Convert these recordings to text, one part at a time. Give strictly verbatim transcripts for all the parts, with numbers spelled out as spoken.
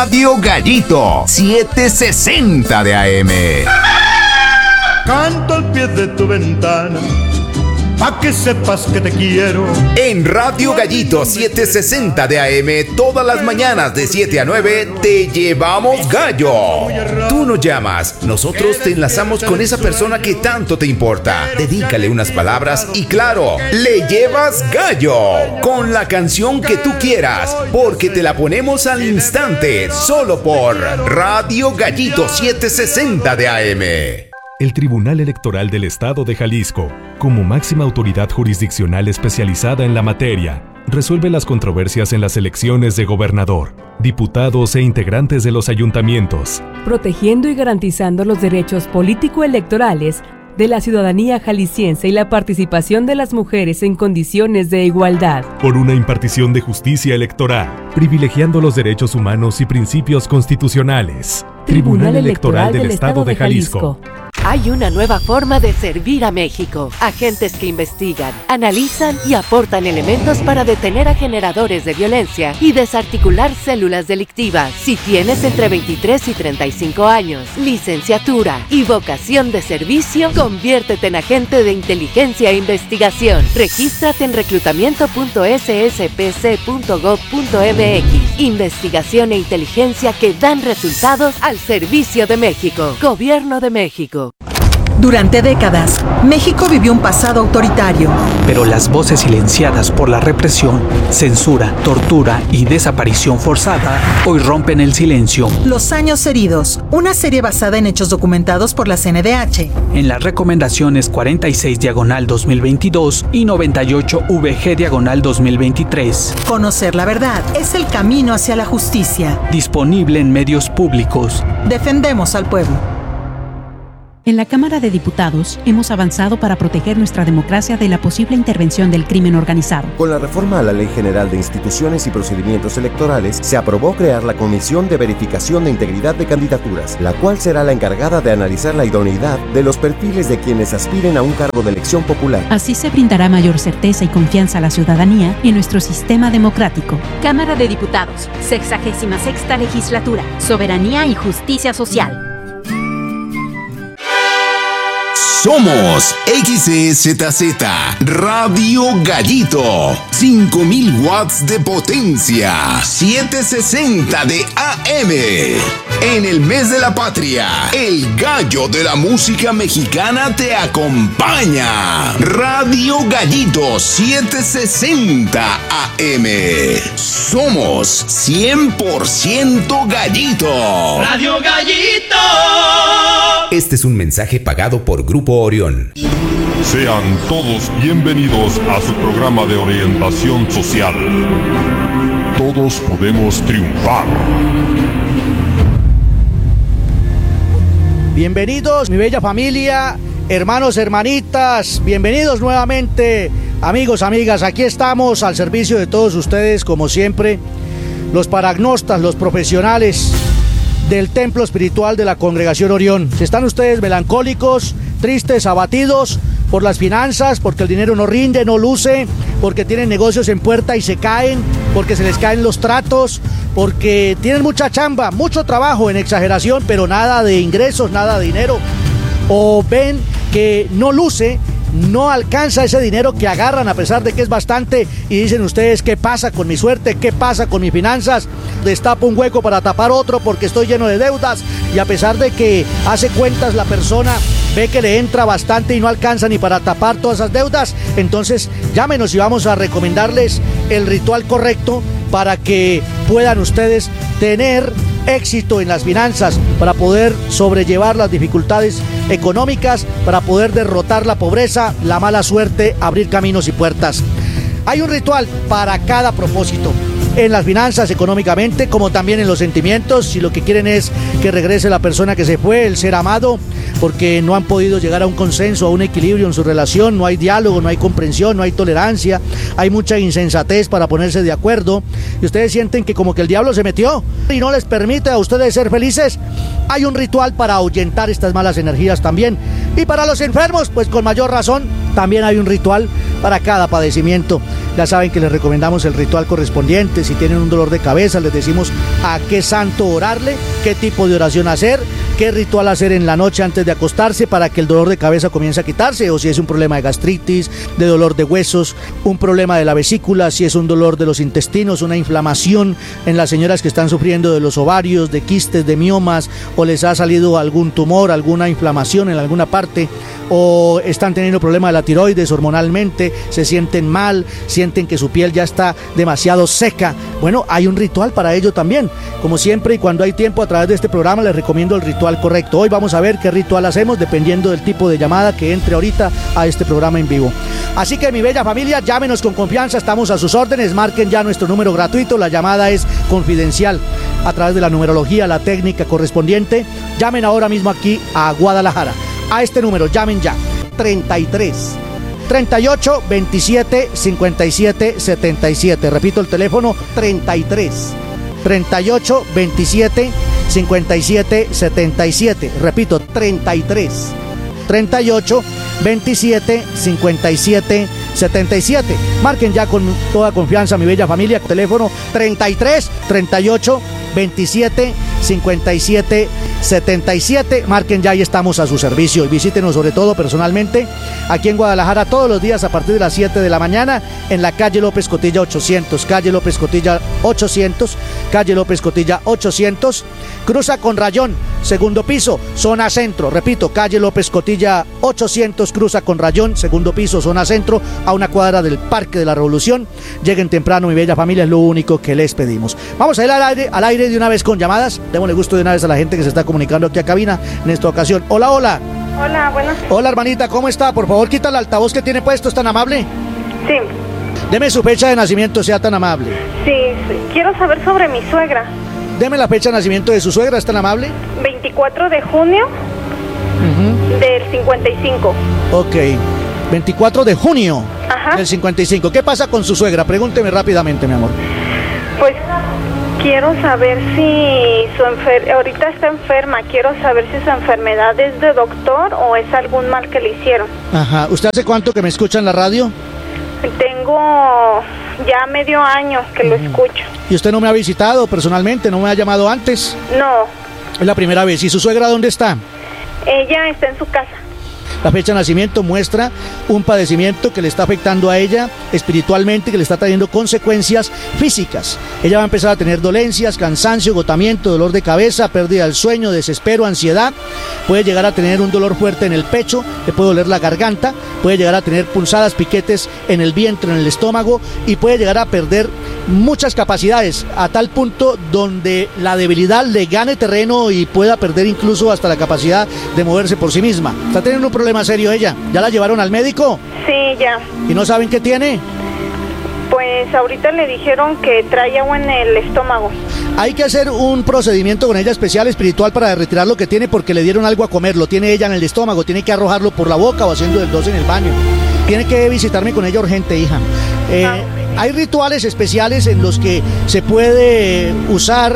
Radio Gallito setecientos sesenta de A M. Canto al pie de tu ventana, pa' que sepas que te quiero. En Radio Gallito setecientos sesenta de A M, todas las mañanas de siete a nueve, te llevamos gallo. Tú nos llamas, nosotros te enlazamos con esa persona que tanto te importa. Dedícale unas palabras y claro, le llevas gallo. Con la canción que tú quieras, porque te la ponemos al instante, solo por Radio Gallito setecientos sesenta de A M. El Tribunal Electoral del Estado de Jalisco, como máxima autoridad jurisdiccional especializada en la materia, resuelve las controversias en las elecciones de gobernador, diputados e integrantes de los ayuntamientos, protegiendo y garantizando los derechos político-electorales de la ciudadanía jalisciense y la participación de las mujeres en condiciones de igualdad. Por una impartición de justicia electoral, privilegiando los derechos humanos y principios constitucionales. Tribunal, Tribunal Electoral, Electoral del, del Estado de Jalisco. Jalisco. Hay una nueva forma de servir a México. Agentes que investigan, analizan y aportan elementos para detener a generadores de violencia y desarticular células delictivas. Si tienes entre veintitrés y treinta y cinco años, licenciatura y vocación de servicio, conviértete en agente de inteligencia e investigación. Regístrate en reclutamiento punto s s p c punto gov punto m x. Investigación e inteligencia que dan resultados al servicio de México. Gobierno de México. Durante décadas, México vivió un pasado autoritario. Pero las voces silenciadas por la represión, censura, tortura y desaparición forzada hoy rompen el silencio. Los años heridos, una serie basada en hechos documentados por la C N D H. En las recomendaciones cuarenta y seis diagonal dos mil veintidós y noventa y ocho V G diagonal dos mil veintitrés. Conocer la verdad es el camino hacia la justicia. Disponible en medios públicos. Defendemos al pueblo. En la Cámara de Diputados hemos avanzado para proteger nuestra democracia de la posible intervención del crimen organizado. Con la reforma a la Ley General de Instituciones y Procedimientos Electorales, se aprobó crear la Comisión de Verificación de Integridad de Candidaturas, la cual será la encargada de analizar la idoneidad de los perfiles de quienes aspiren a un cargo de elección popular. Así se brindará mayor certeza y confianza a la ciudadanía en nuestro sistema democrático. Cámara de Diputados, sexagésima sexta legislatura, Soberanía y Justicia Social. Somos X E Z Z, Radio Gallito, cinco mil watts de potencia, setecientos sesenta de A M. En el mes de la patria, el gallo de la música mexicana te acompaña. Radio Gallito setecientos sesenta A M. Somos cien por ciento gallito. Radio Gallito. Este es un mensaje pagado por Grupo Orión. Sean todos bienvenidos a su programa de orientación social. Todos podemos triunfar. Bienvenidos, mi bella familia, hermanos, hermanitas, bienvenidos nuevamente, amigos, amigas. Aquí estamos al servicio de todos ustedes, como siempre, los paragnostas, los profesionales del templo espiritual de la Congregación Orión. Si están ustedes melancólicos, tristes, abatidos por las finanzas, porque el dinero no rinde, no luce, porque tienen negocios en puerta y se caen, porque se les caen los tratos, porque tienen mucha chamba, mucho trabajo en exageración, pero nada de ingresos, nada de dinero, o ven que no luce, no alcanza ese dinero que agarran a pesar de que es bastante y dicen ustedes, ¿qué pasa con mi suerte? ¿Qué pasa con mis finanzas? Destapo un hueco para tapar otro porque estoy lleno de deudas, y a pesar de que hace cuentas la persona ve que le entra bastante y no alcanza ni para tapar todas esas deudas, entonces llámenos y vamos a recomendarles el ritual correcto para que puedan ustedes tener éxito en las finanzas, para poder sobrellevar las dificultades económicas, para poder derrotar la pobreza, la mala suerte, abrir caminos y puertas. Hay un ritual para cada propósito, en las finanzas, económicamente, como también en los sentimientos. Si lo que quieren es que regrese la persona que se fue, el ser amado, porque no han podido llegar a un consenso, a un equilibrio en su relación, no hay diálogo, no hay comprensión, no hay tolerancia, hay mucha insensatez para ponerse de acuerdo, y ustedes sienten que como que el diablo se metió y no les permite a ustedes ser felices, hay un ritual para ahuyentar estas malas energías también. Y para los enfermos, pues con mayor razón, también hay un ritual para cada padecimiento. Ya saben que les recomendamos el ritual correspondiente. Si tienen un dolor de cabeza, les decimos a qué santo orarle, qué tipo de oración hacer, qué ritual hacer en la noche antes de acostarse para que el dolor de cabeza comience a quitarse, o si es un problema de gastritis, de dolor de huesos, un problema de la vesícula, si es un dolor de los intestinos, una inflamación en las señoras que están sufriendo de los ovarios, de quistes, de miomas, o les ha salido algún tumor, alguna inflamación en alguna parte, o están teniendo problema de la tiroides hormonalmente, se sienten mal, sienten que su piel ya está demasiado seca. Bueno, hay un ritual para ello también. Como siempre y cuando hay tiempo a través de este programa les recomiendo el ritual correcto. Hoy vamos a ver qué ritual hacemos dependiendo del tipo de llamada que entre ahorita a este programa en vivo. Así que mi bella familia, llámenos con confianza, estamos a sus órdenes, marquen ya nuestro número gratuito, la llamada es confidencial a través de la numerología, la técnica correspondiente. Llamen ahora mismo aquí a Guadalajara. A este número, llamen ya, treinta y tres, treinta y ocho, veintisiete, cincuenta y siete, setenta y siete. Repito el teléfono, treinta y tres, treinta y ocho, veintisiete, cincuenta y siete, setenta y siete. Repito, treinta y tres, treinta y ocho, veintisiete, cincuenta y siete, setenta y siete. Marquen ya con toda confianza, mi bella familia, teléfono treinta y tres, treinta y ocho, veintisiete, cincuenta y siete, setenta y siete. Marquen ya y estamos a su servicio. Y visítenos sobre todo personalmente aquí en Guadalajara todos los días a partir de las siete de la mañana en la calle López Cotilla ochocientos, calle López Cotilla ochocientos, calle López Cotilla ochocientos, cruza con Rayón, segundo piso, zona centro. Repito, calle López Cotilla ochocientos, cruza con Rayón, segundo piso, zona centro, a una cuadra del Parque de la Revolución. Lleguen temprano, mi bella familia, es lo único que les pedimos. Vamos a ir al aire, al aire de una vez con llamadas. Démosle gusto de una vez a la gente que se está comunicando aquí a cabina en esta ocasión. Hola, hola. Hola, buenas. Hola, hermanita, ¿cómo está? Por favor, quita el altavoz que tiene puesto, ¿es tan amable? Sí. Deme su fecha de nacimiento, sea tan amable. Sí, sí. Quiero saber sobre mi suegra. Deme la fecha de nacimiento de su suegra, ¿es tan amable? veinticuatro de junio uh-huh. del cincuenta y cinco. Ok, veinticuatro de junio Ajá. del cincuenta y cinco. ¿Qué pasa con su suegra? Pregúnteme rápidamente, mi amor. Pues quiero saber si su enfer- ahorita está enferma. Quiero saber si su enfermedad es de doctor o es algún mal que le hicieron. Ajá. ¿Usted hace cuánto que me escucha en la radio? Tengo ya medio año que lo escucho. ¿Y usted no me ha visitado personalmente? ¿No me ha llamado antes? No. Es la primera vez. ¿Y su suegra dónde está? Ella está en su casa. La fecha de nacimiento muestra un padecimiento que le está afectando a ella espiritualmente, que le está trayendo consecuencias físicas. Ella va a empezar a tener dolencias, cansancio, agotamiento, dolor de cabeza, pérdida del sueño, desespero, ansiedad. Puede llegar a tener un dolor fuerte en el pecho, le puede doler la garganta, puede llegar a tener punzadas, piquetes en el vientre, en el estómago, y puede llegar a perder muchas capacidades a tal punto donde la debilidad le gane terreno y pueda perder incluso hasta la capacidad de moverse por sí misma. Está teniendo un problema serio ella. ¿Ya la llevaron al médico? Sí, ya. ¿Y no saben qué tiene? Pues ahorita le dijeron que trae agua en el estómago. Hay que hacer un procedimiento con ella especial, espiritual, para retirar lo que tiene, porque le dieron algo a comer, lo tiene ella en el estómago, tiene que arrojarlo por la boca o haciendo el dos en el baño. Tiene que visitarme con ella urgente, hija. Eh, ah. Hay rituales especiales en los que se puede usar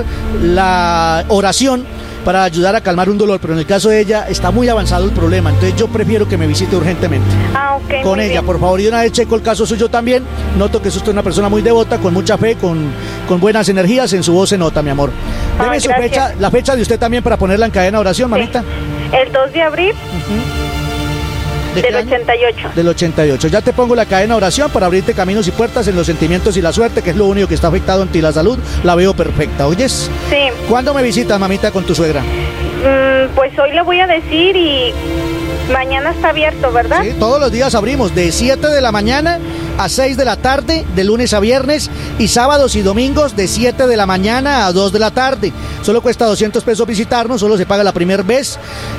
la oración para ayudar a calmar un dolor, pero en el caso de ella está muy avanzado el problema, entonces yo prefiero que me visite urgentemente. Ah, ok. Con ella, bien. Por favor, y una vez checo el caso suyo también, noto que es usted una persona muy devota, con mucha fe, con, con buenas energías, en su voz se nota, mi amor. Deme Ay, su gracias. fecha, la fecha de usted también para ponerla en cadena de oración, mamita. Sí. El dos de abril. Uh-huh. Del ochenta y ocho. Del ochenta y ocho. Ya te pongo la cadena de oración para abrirte caminos y puertas en los sentimientos y la suerte, que es lo único que está afectado en ti, la salud. La veo perfecta, ¿oyes? Sí. ¿Cuándo me visitas, mamita, con tu suegra? Mm, pues hoy le voy a decir y mañana está abierto, ¿verdad? Sí, todos los días abrimos de siete de la mañana a seis de la tarde, de lunes a viernes, y sábados y domingos de siete de la mañana a dos de la tarde. Solo cuesta doscientos pesos visitarnos, solo se paga la primera vez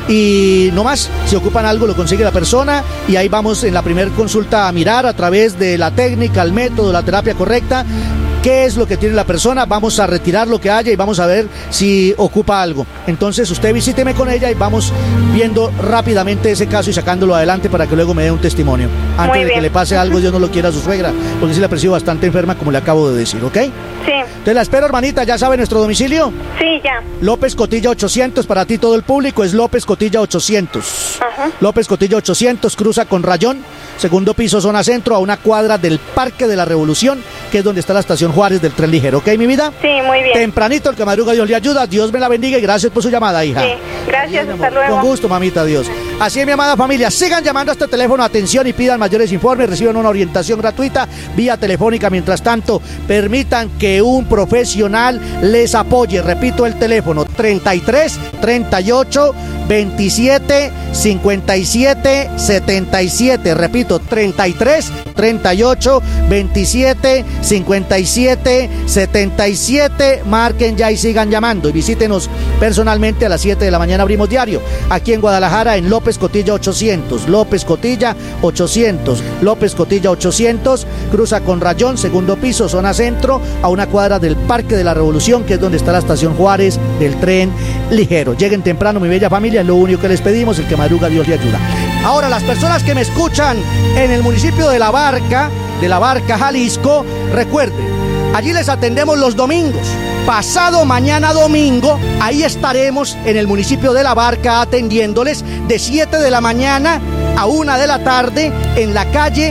y no más. Si ocupan algo lo consigue la persona y ahí vamos en la primera consulta a mirar a través de la técnica, el método, la terapia correcta, qué es lo que tiene la persona, vamos a retirar lo que haya y vamos a ver si ocupa algo. Entonces usted visíteme con ella y vamos viendo rápidamente ese caso y sacándolo adelante para que luego me dé un testimonio. Antes de que le pase algo, Dios no lo quiera a su suegra, porque sí la percibo bastante enferma, como le acabo de decir, ¿ok? Sí. Te la espero, hermanita, ¿ya sabe nuestro domicilio? Sí, Sí, ya. López Cotilla ochocientos, para ti todo el público es López Cotilla ochocientos. Ajá. López Cotilla ochocientos, cruza con Rayón, segundo piso, zona centro, a una cuadra del Parque de la Revolución, que es donde está la estación Juárez del tren ligero. ¿Ok, mi vida? Sí, muy bien. Tempranito, el que madruga, Dios le ayuda. Dios me la bendiga y gracias por su llamada, hija. Sí, gracias, hasta luego. Con gusto, mamita, Dios. Así es, mi amada familia, sigan llamando a este teléfono, atención, y pidan mayores informes, reciban una orientación gratuita vía telefónica. Mientras tanto, permitan que un profesional les apoye. Repito el teléfono, treinta y tres, treinta y ocho, veintisiete, cincuenta y siete, setenta y siete. Repito, treinta y tres, treinta y ocho, veintisiete, cincuenta y siete, setenta y siete. Marquen ya y sigan llamando, y visítenos personalmente a las siete de la mañana. Abrimos diario aquí en Guadalajara, en López Cotilla ochocientos. López Cotilla ochocientos. López Cotilla ochocientos, cruza con Rayón, segundo piso, zona centro, a una cuadra del Parque de la Revolución, que es donde está la estación Juárez del tren ligero. Lleguen temprano, mi bella familia, es lo único que les pedimos. El que madruga, Dios le ayuda. Ahora, las personas que me escuchan en el municipio de La Barca, de La Barca, Jalisco, recuerden, allí les atendemos los domingos. Pasado mañana domingo, ahí estaremos en el municipio de La Barca atendiéndoles de siete de la mañana a una de la tarde en la calle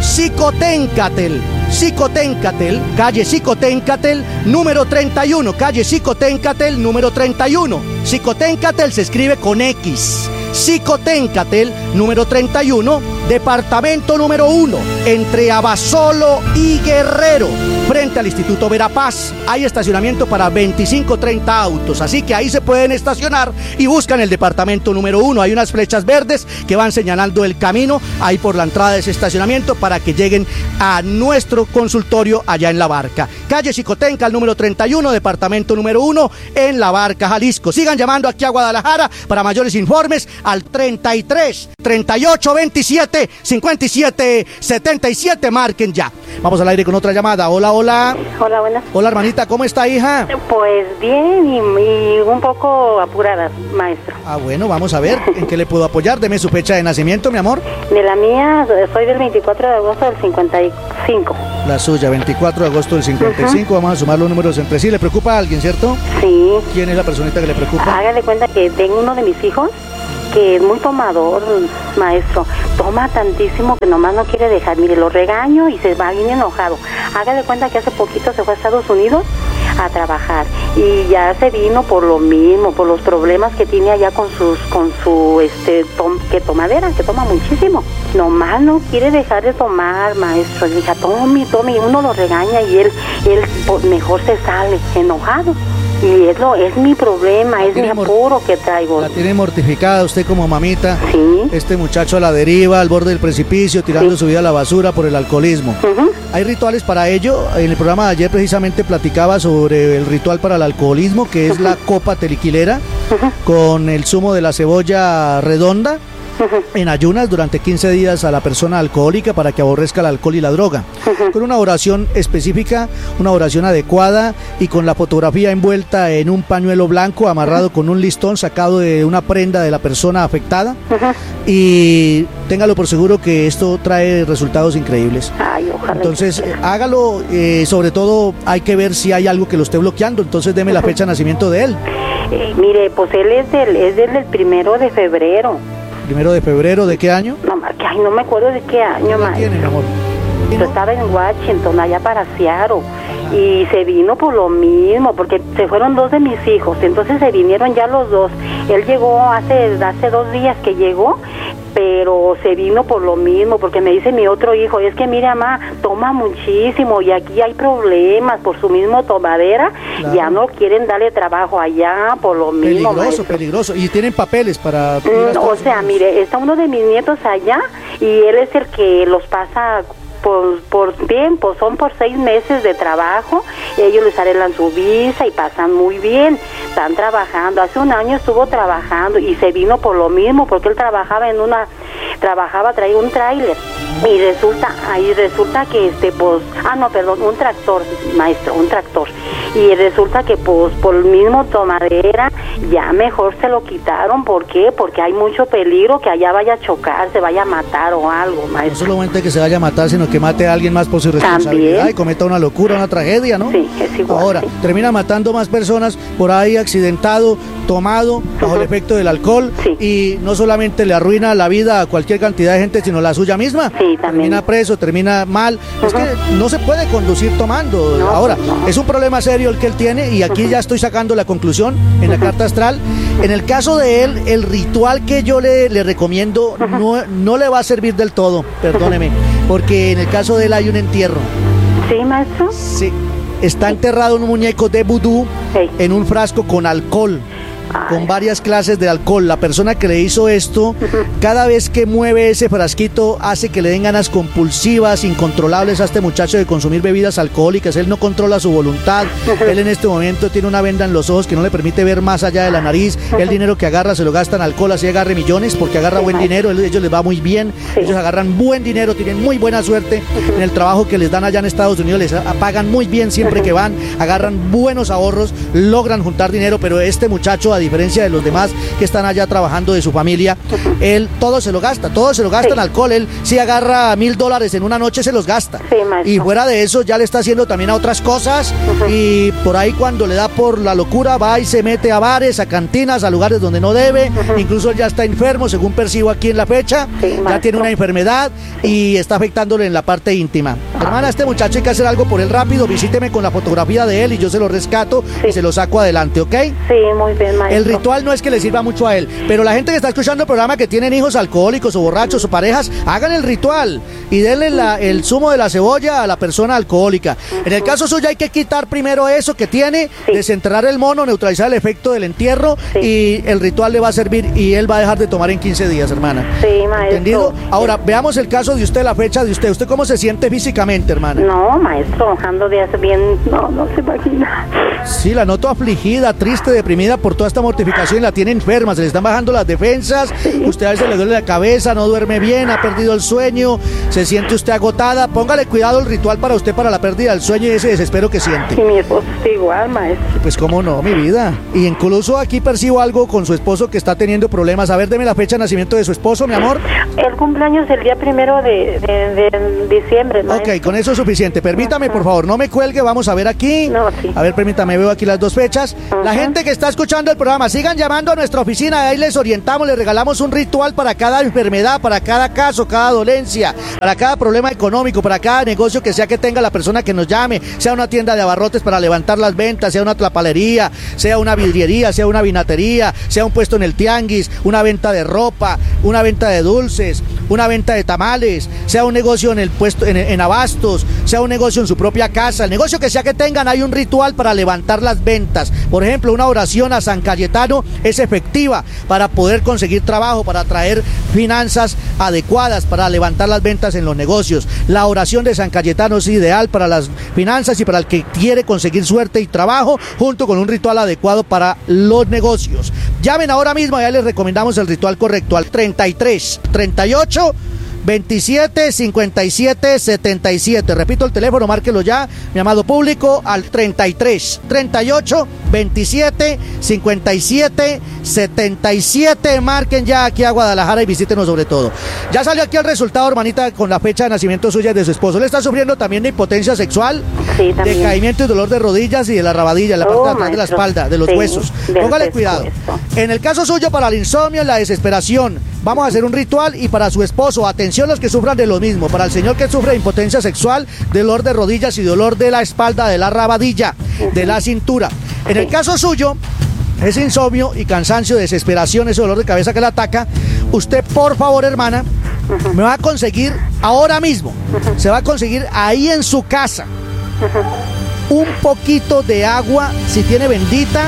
Xicoténcatel. Xicoténcatel, calle Xicoténcatel, número treinta y uno, calle Xicoténcatel, número treinta y uno. Xicoténcatel se escribe con X. Xicoténcatel, número treinta y uno, departamento número uno, entre Abasolo y Guerrero, frente al Instituto Verapaz. Hay estacionamiento para veinticinco, treinta autos, así que ahí se pueden estacionar y buscan el departamento número uno. Hay unas flechas verdes que van señalando el camino ahí por la entrada de ese estacionamiento para que lleguen a nuestro consultorio allá en La Barca. Calle Xicoténcatel, número treinta y uno, departamento número uno, en La Barca, Jalisco. Sigan llamando aquí a Guadalajara para mayores informes al treinta y tres, treinta y ocho, veintisiete, cincuenta y siete, setenta y siete. Marquen ya. Vamos al aire con otra llamada. Hola, hola. Hola, buenas. Hola, hermanita, ¿cómo está, hija? Pues bien y, y un poco apurada, maestro. Ah, bueno, vamos a ver en qué le puedo apoyar. Deme su fecha de nacimiento, mi amor. De la mía, soy del veinticuatro de agosto del cincuenta y cinco. La suya, veinticuatro de agosto del cincuenta y cinco. Uh-huh. Vamos a sumar los números entre sí. ¿Le preocupa a alguien, cierto? Sí. ¿Quién es la personita que le preocupa? Hágale cuenta que tengo uno de mis hijos que es muy tomador, maestro. Toma tantísimo que nomás no quiere dejar. Mire, lo regaño y se va bien enojado. Hágale cuenta que hace poquito se fue a Estados Unidos a trabajar y ya se vino por lo mismo, por los problemas que tiene allá con sus, con su, este, tom, que tomadera, que toma muchísimo. Nomás no quiere dejar de tomar, maestro. Le dice, tome, tome, y uno lo regaña y él, él mejor se sale enojado. Y es, lo, es mi problema, es mi apuro que traigo. La tiene mortificada usted como mamita. Sí. Este muchacho a la deriva, al borde del precipicio, tirando sí. su vida a la basura por el alcoholismo. Uh-huh. Hay rituales para ello. En el programa de ayer precisamente platicaba sobre el ritual para el alcoholismo, que es uh-huh. la copa teliquilera uh-huh. con el zumo de la cebolla redonda. Uh-huh. En ayunas durante quince días a la persona alcohólica para que aborrezca el alcohol y la droga, uh-huh. con una oración específica, una oración adecuada y con la fotografía envuelta en un pañuelo blanco amarrado uh-huh. con un listón sacado de una prenda de la persona afectada. Uh-huh. Y téngalo por seguro que esto trae resultados increíbles. Ay, ojalá. Entonces eh, hágalo, eh, sobre todo hay que ver si hay algo que lo esté bloqueando, entonces deme uh-huh. la fecha de nacimiento de él. Eh, mire, pues él es del, es del primero de febrero. ¿Primero de febrero de qué año? No, ay, no me acuerdo de qué año, ¿Qué tiene, mi amor? Yo estaba en Washington, allá para Seattle, ajá. y se vino por lo mismo, porque se fueron dos de mis hijos, entonces se vinieron ya los dos. Él llegó hace, hace dos días que llegó, pero se vino por lo mismo, porque me dice mi otro hijo, es que mira, mamá, toma muchísimo y aquí hay problemas por su mismo tomadera, claro. ya no quieren darle trabajo allá por lo mismo. Peligroso, maestro. peligroso. ¿Y tienen papeles para...? Mm, o sea, mire, está uno de mis nietos allá y él es el que los pasa... Por, por tiempo, son por seis meses de trabajo, ellos les arreglan su visa y pasan muy bien, están trabajando. Hace un año estuvo trabajando y se vino por lo mismo, porque él trabajaba en una, trabajaba, traía un tráiler Y resulta, ahí resulta que este, pues, ah no, perdón, un tractor, maestro, un tractor. Y resulta que pues por el mismo tomadera ya mejor se lo quitaron. ¿Por qué? Porque hay mucho peligro que allá vaya a chocar, se vaya a matar o algo, maestro. No solamente que se vaya a matar, sino que mate a alguien más por su responsabilidad. ¿También? Y cometa una locura, una tragedia, ¿no? Sí, es igual. Ahora, sí. termina matando más personas por ahí, accidentado, tomado, bajo uh-huh. el efecto del alcohol. Sí. Y no solamente le arruina la vida a cualquier cantidad de gente, sino la suya misma. Sí, también. Termina preso, termina mal. Uh-huh. Es que no se puede conducir tomando. No, Ahora, no. es un problema serio el que él tiene, y aquí uh-huh. ya estoy sacando la conclusión en la uh-huh. carta astral. En el caso de él, el ritual que yo le, le recomiendo uh-huh. no, no le va a servir del todo, perdóneme, uh-huh. porque en el caso de él hay un entierro. ¿Sí, maestro? Sí. Está enterrado un muñeco de vudú sí. en un frasco con alcohol. Con varias clases de alcohol. La persona que le hizo esto, uh-huh. cada vez que mueve ese frasquito, hace que le den ganas compulsivas, incontrolables a este muchacho de consumir bebidas alcohólicas. Él no controla su voluntad. Uh-huh. Él en este momento tiene una venda en los ojos que no le permite ver más allá de la nariz. Uh-huh. El dinero que agarra se lo gasta en alcohol, así agarre millones, porque agarra sí, buen dinero. Ellos les va muy bien. Sí. Ellos agarran buen dinero, tienen muy buena suerte. Uh-huh. En el trabajo que les dan allá en Estados Unidos, les pagan muy bien siempre uh-huh. que van. Agarran buenos ahorros, logran juntar dinero, pero este muchacho, a diferencia de los demás que están allá trabajando de su familia, uh-huh. él todo se lo gasta, todo se lo gasta sí. en alcohol. Él si agarra mil dólares en una noche se los gasta. Sí, y fuera de eso ya le está haciendo también a otras cosas uh-huh. y por ahí cuando le da por la locura va y se mete a bares, a cantinas, a lugares donde no debe. Uh-huh. Incluso él ya está enfermo, según percibo aquí en la fecha. Sí, ya tiene una enfermedad y está afectándole en la parte íntima. Uh-huh. Hermana, este muchacho hay que hacer algo por él rápido. Visíteme con la fotografía de él y yo se lo rescato sí. y se lo saco adelante, ¿ok? Sí, muy bien, maestro. El ritual no es que le sirva mucho a él, pero la gente que está escuchando el programa, que tienen hijos alcohólicos o borrachos o parejas, hagan el ritual y denle la, el zumo de la cebolla a la persona alcohólica. Uh-huh. En el caso suyo hay que quitar primero eso que tiene, sí. desenterrar el mono, neutralizar el efecto del entierro sí. y el ritual le va a servir y él va a dejar de tomar en quince días, hermana. Sí, maestro. ¿Entendido? Ahora, sí. veamos el caso de usted, la fecha de usted. ¿Usted cómo se siente físicamente, hermana? No, maestro, ando de hace bien, no, no se imagina. Sí, la noto afligida, triste, deprimida por toda esta mortificación, la tiene enferma, se le están bajando las defensas, sí. usted a veces le duele la cabeza, no duerme bien, ha perdido el sueño, se siente usted agotada. Póngale cuidado el ritual para usted para la pérdida del sueño y ese desespero que siente. Y mi esposo está igual, maestro. Pues cómo no, mi vida. Y incluso aquí percibo algo con su esposo que está teniendo problemas. A ver, deme la fecha de nacimiento de su esposo, mi amor. El cumpleaños el día primero de, de, de diciembre, maestro. Ok, con eso es suficiente. Permítame, uh-huh. por favor, no me cuelgue, vamos a ver aquí. No, sí. A ver, permítame, veo aquí las dos fechas. Uh-huh. La gente que está escuchando el programa, sigan llamando a nuestra oficina, ahí les orientamos, les regalamos un ritual para cada enfermedad, para cada caso, cada dolencia, para cada problema económico, para cada negocio que sea que tenga la persona que nos llame, sea una tienda de abarrotes para levantar las ventas, sea una tlapalería, sea una vidriería, sea una vinatería, sea un puesto en el tianguis, una venta de ropa, una venta de dulces, una venta de tamales, sea un negocio en el puesto en, en abastos, sea un negocio en su propia casa, el negocio que sea que tengan, hay un ritual para levantar las ventas. Por ejemplo, una oración a San Cayetano es efectiva para poder conseguir trabajo, para traer finanzas adecuadas, para levantar las ventas en los negocios. La oración de San Cayetano es ideal para las finanzas y para el que quiere conseguir suerte y trabajo, junto con un ritual adecuado para los negocios. Llamen ahora mismo, ya les recomendamos el ritual correcto al treinta y tres, treinta y ocho, veintisiete, cincuenta y siete, setenta y siete. Repito el teléfono, márquelo ya, mi amado público, al treinta y tres, treinta y ocho, veintisiete, cincuenta y siete, setenta y siete. Marquen ya aquí a Guadalajara y visítenos sobre todo. Ya salió aquí el resultado, hermanita, con la fecha de nacimiento suya y de su esposo. ¿Le está sufriendo también de impotencia sexual? Sí, también. Decaimiento y dolor de rodillas y de la rabadilla, la parte oh, de atrás de la espalda, de los sí, huesos. Póngale peso, cuidado. eso. En el caso suyo, para el insomnio, la desesperación, vamos a hacer un ritual. Y para su esposo, atención los que sufran de lo mismo. Para el señor que sufre de impotencia sexual, dolor de rodillas y dolor de la espalda, de la rabadilla, uh-huh. de la cintura. En el caso suyo, ese insomnio y cansancio, desesperación, ese dolor de cabeza que le ataca, usted, por favor, hermana, uh-huh. me va a conseguir ahora mismo, uh-huh. se va a conseguir ahí en su casa uh-huh. un poquito de agua, si tiene bendita,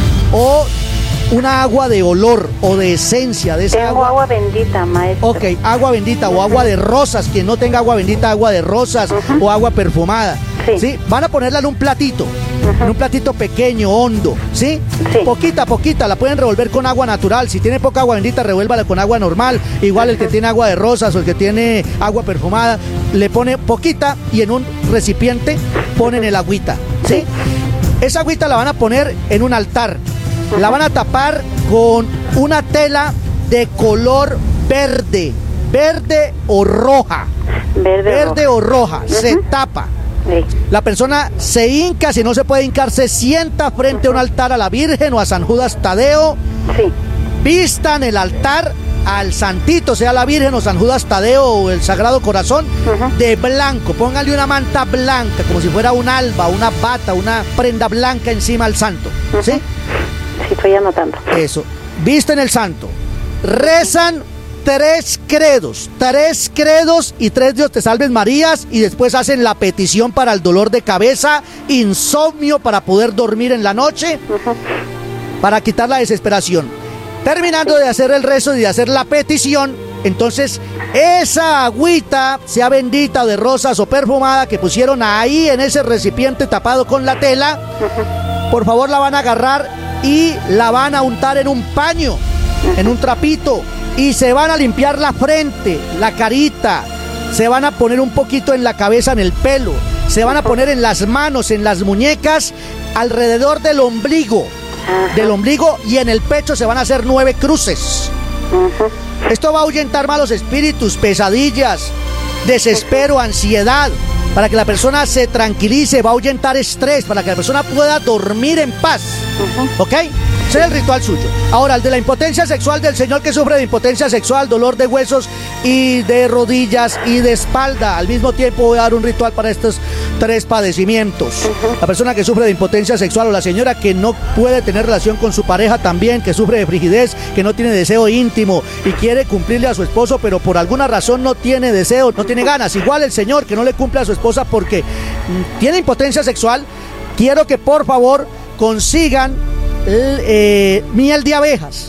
o una agua de olor o de esencia de esa Tengo agua. agua bendita, maestro. Ok, agua bendita o agua de rosas. Quien no tenga agua bendita, agua de rosas uh-huh. o agua perfumada. Sí. ¿Sí? Van a ponerla en un platito. uh-huh. en un platito pequeño, hondo, ¿sí? ¿sí? Poquita, poquita, la pueden revolver con agua natural. Si tiene poca agua bendita, revuélvala con agua normal. Igual el que tiene agua de rosas o el que tiene agua perfumada, le pone poquita y en un recipiente ponen el agüita, ¿sí? Esa agüita la van a poner en un altar. Uh-huh. La van a tapar con una tela de color verde, verde o roja. Verde, verde o roja, uh-huh. se tapa. Sí. La persona se hinca, si no se puede hincar, se sienta frente uh-huh. a un altar a la Virgen o a San Judas Tadeo. Sí. Vistan el altar al santito, sea la Virgen o San Judas Tadeo o el Sagrado Corazón, uh-huh. de blanco. Pónganle una manta blanca, como si fuera un alba, una bata, una prenda blanca encima al santo. Uh-huh. ¿Sí? Sí, estoy anotando. Eso. Visten el santo. Rezan tres credos, tres credos y tres Dios te salves Marías, y después hacen la petición para el dolor de cabeza, insomnio para poder dormir en la noche, uh-huh. para quitar la desesperación. Terminando de hacer el rezo y de hacer la petición, entonces esa agüita, sea bendita o de rosas o perfumada que pusieron ahí en ese recipiente tapado con la tela, uh-huh. por favor la van a agarrar y la van a untar en un paño, uh-huh. en un trapito, y se van a limpiar la frente, la carita, se van a poner un poquito en la cabeza, en el pelo, se van a poner en las manos, en las muñecas, alrededor del ombligo, Ajá. del ombligo, y en el pecho se van a hacer nueve cruces. Ajá. Esto va a ahuyentar malos espíritus, pesadillas, desespero, Ajá. ansiedad, para que la persona se tranquilice, va a ahuyentar estrés, para que la persona pueda dormir en paz. Ajá. ¿Ok? Ese es el ritual suyo. Ahora, el de la impotencia sexual, del señor que sufre de impotencia sexual, dolor de huesos y de rodillas y de espalda. Al mismo tiempo voy a dar un ritual para estos tres padecimientos. Uh-huh. La persona que sufre de impotencia sexual, o la señora que no puede tener relación con su pareja también, que sufre de frigidez, que no tiene deseo íntimo y quiere cumplirle a su esposo, pero por alguna razón no tiene deseo, no tiene ganas. Igual el señor que no le cumple a su esposa porque mm, tiene impotencia sexual. Quiero que por favor consigan Eh, miel de abejas,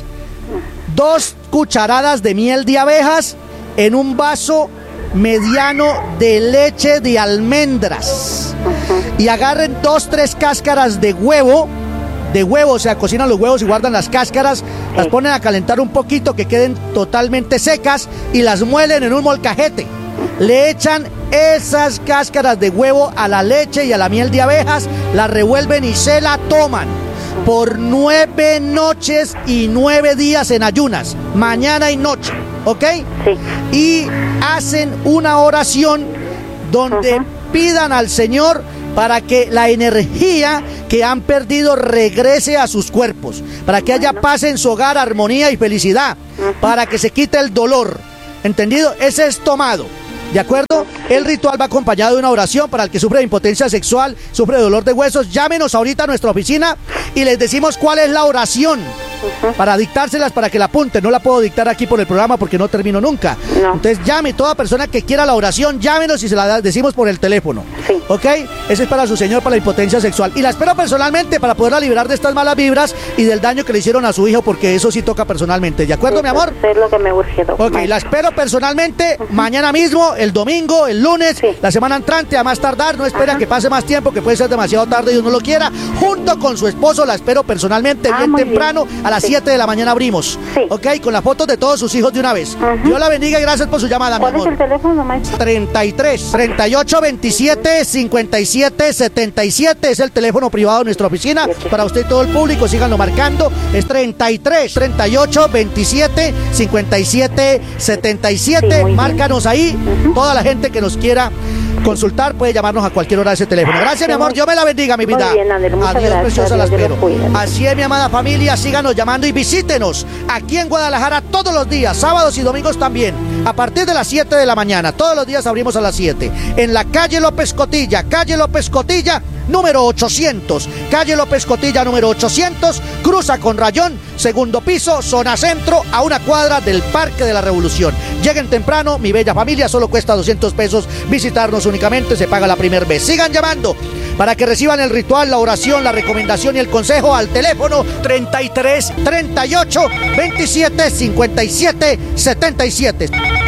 dos cucharadas de miel de abejas en un vaso mediano de leche de almendras, y agarren dos, tres cáscaras de huevo, de huevo, o sea, cocinan los huevos y guardan las cáscaras, las ponen a calentar un poquito, que queden totalmente secas, y las muelen en un molcajete. Le echan esas cáscaras de huevo a la leche y a la miel de abejas, la revuelven y se la toman por nueve noches y nueve días en ayunas, mañana y noche, ¿ok? Sí. Y hacen una oración donde uh-huh. pidan al Señor para que la energía que han perdido regrese a sus cuerpos, para que haya paz en su hogar, armonía y felicidad, uh-huh. para que se quite el dolor, ¿entendido? Ese es tomado. ¿De acuerdo? El ritual va acompañado de una oración para el que sufre de impotencia sexual, sufre de dolor de huesos. Llámenos ahorita a nuestra oficina y les decimos cuál es la oración, uh-huh. para dictárselas, para que la apunten. No la puedo dictar aquí por el programa porque no termino nunca. No. Entonces llame, toda persona que quiera la oración, llámenos y se la decimos por el teléfono. Sí. ¿Ok? Ese es para su señor, para la impotencia sexual. Y la espero personalmente para poderla liberar de estas malas vibras y del daño que le hicieron a su hijo, porque eso sí toca personalmente. ¿De acuerdo, sí, mi amor? Es lo que me urge, doctor. Ok, la espero personalmente, uh-huh. mañana mismo, el domingo, el lunes, sí. la semana entrante, a más tardar. No espera uh-huh. que pase más tiempo, que puede ser demasiado tarde y Dios no lo quiera. Junto con su esposo, la espero personalmente, ah, bien temprano, bien. A las sí. siete de la mañana abrimos. Sí. Ok, con la foto de todos sus hijos de una vez. Uh-huh. Dios la bendiga y gracias por su llamada, mi amor. ¿Cuál es el teléfono, maestro? treinta y tres, treinta y ocho, veintisiete, cincuenta y siete, setenta y siete es el teléfono privado de nuestra oficina. Sí. Para usted y todo el público, síganlo marcando. Es treinta y tres, treinta y ocho, veintisiete, cincuenta y siete, setenta y siete. Sí, márcanos ahí. Uh-huh. Toda la gente que nos quiera consultar puede llamarnos a cualquier hora de ese teléfono. Gracias, mi amor. Dios me la bendiga, mi vida. Muy bien, Ander, muchas Adiós, gracias. preciosa, la Dios espero. Lo Así es, mi amada familia. Síganos llamando y visítenos aquí en Guadalajara todos los días, sábados y domingos también, a partir de las siete de la mañana. Todos los días abrimos a las siete. En la calle López Cotilla, calle López Cotilla, número ochocientos. Calle López Cotilla, número ochocientos. Cruza con rayón, segundo piso, zona centro, a una cuadra del Parque de la Revolución. Lleguen temprano, mi bella familia. Solo cuesta doscientos pesos visitarnos únicamente. Se paga la primera vez. Sigan llamando para que reciban el ritual, la oración, la recomendación y el consejo al teléfono treinta y tres, treinta y ocho, veintisiete, cincuenta y siete, setenta y siete.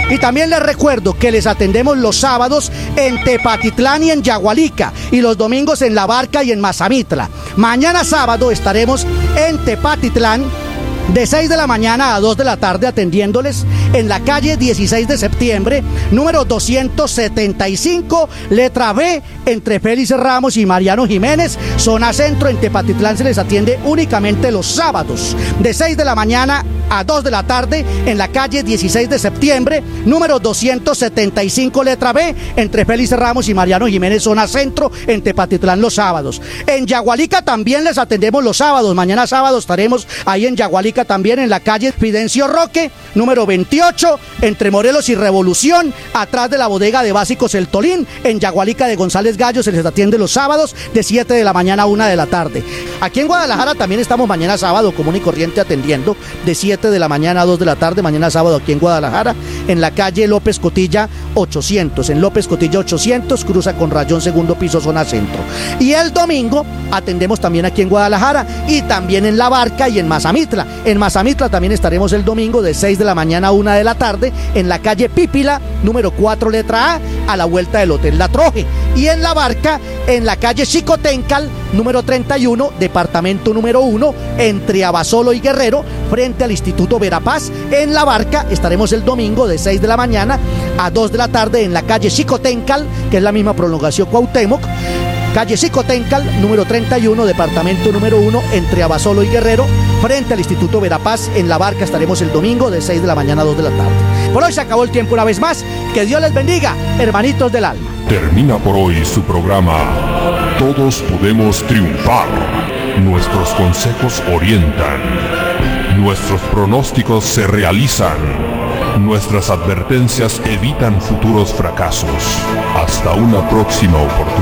Y también les recuerdo que les atendemos los sábados en Tepatitlán y en Yagualica, y los domingos en La Barca y en Mazamitla. Mañana sábado estaremos en Tepatitlán de seis de la mañana a dos de la tarde atendiéndoles en la calle dieciséis de septiembre, número doscientos setenta y cinco, letra B, entre Félix Ramos y Mariano Jiménez, zona centro. En Tepatitlán se les atiende únicamente los sábados, de seis de la mañana a dos de la tarde, en la calle dieciséis de septiembre, número doscientos setenta y cinco, letra B, entre Félix Ramos y Mariano Jiménez, zona centro, en Tepatitlán los sábados. En Yagualica también les atendemos los sábados. Mañana sábado estaremos ahí en Yagualica también, en la calle Fidencio Roque, número veintiocho, entre Morelos y Revolución, atrás de la bodega de básicos El Tolín. En Yagualica de González Gallo se les atiende los sábados de siete de la mañana a una de la tarde. Aquí en Guadalajara también estamos mañana sábado común y corriente atendiendo de siete de la mañana a dos de la tarde, mañana sábado aquí en Guadalajara, en la calle López Cotilla ochocientos, en López Cotilla ochocientos, cruza con rayón segundo piso, zona centro. Y el domingo atendemos también aquí en Guadalajara y también en La Barca y en Mazamitla. En Mazamitla también estaremos el domingo de seis de la mañana a una de la tarde, en la calle Pípila, número cuatro, letra A, a la vuelta del Hotel La Troje. Y en La Barca, en la calle Xicotencal, número treinta y uno, departamento número uno, entre Abasolo y Guerrero, frente al Instituto Verapaz. En La Barca estaremos el domingo de seis de la mañana a dos de la tarde, en la calle Xicotencal, que es la misma prolongación Cuauhtémoc, calle Xicotencal, número treinta y uno, departamento número uno, entre Abasolo y Guerrero, frente al Instituto Verapaz. En La Barca estaremos el domingo de seis de la mañana a dos de la tarde. Por hoy se acabó el tiempo una vez más. Que Dios les bendiga, hermanitos del alma. Termina por hoy su programa Todos Podemos Triunfar. Nuestros consejos orientan. Nuestros pronósticos se realizan. Nuestras advertencias evitan futuros fracasos. Hasta una próxima oportunidad.